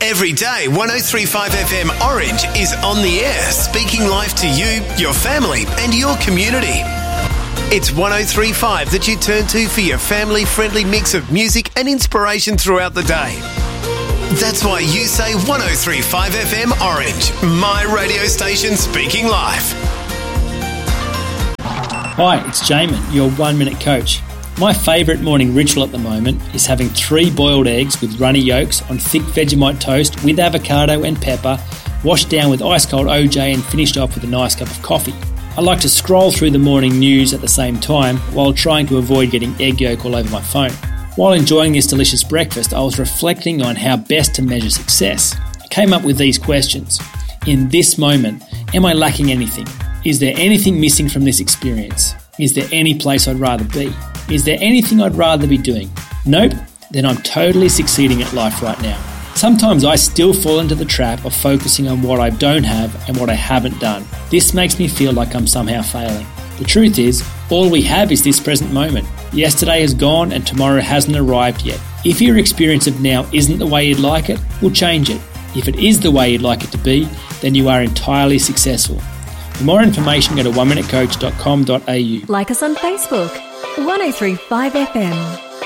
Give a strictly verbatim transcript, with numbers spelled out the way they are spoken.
Every day, one oh three point five F M Orange is on the air, speaking life to you, your family and your community. It's one oh three point five that you turn to for your family-friendly mix of music and inspiration throughout the day. That's why you say one oh three point five F M Orange, my radio station speaking life. Hi, it's Jamin, your one-minute coach. My favourite morning ritual at the moment is having three boiled eggs with runny yolks on thick Vegemite toast with avocado and pepper, washed down with ice-cold O J and finished off with a nice cup of coffee. I like to scroll through the morning news at the same time while trying to avoid getting egg yolk all over my phone. While enjoying this delicious breakfast, I was reflecting on how best to measure success. I came up with these questions. In this moment, am I lacking anything? Is there anything missing from this experience? Is there any place I'd rather be? Is there anything I'd rather be doing? Nope, then I'm totally succeeding at life right now. Sometimes I still fall into the trap of focusing on what I don't have and what I haven't done. This makes me feel like I'm somehow failing. The truth is, all we have is this present moment. Yesterday is gone and tomorrow hasn't arrived yet. If your experience of now isn't the way you'd like it, we'll change it. If it is the way you'd like it to be, then you are entirely successful. For more information, go to one minute coach dot com dot a u. Like us on Facebook, one oh three point five F M.